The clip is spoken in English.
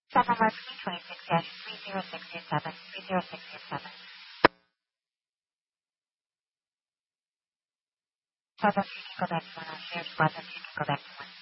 Phone number 326-3067, 3067. Father, you can go back to one. Here's Father, you can go back to one.